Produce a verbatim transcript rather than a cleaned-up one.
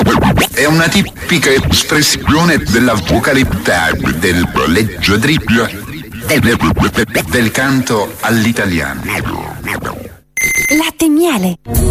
È una tipica espressione della vocalità del leggiadriglio del, del canto all'italiano. Latte e miele.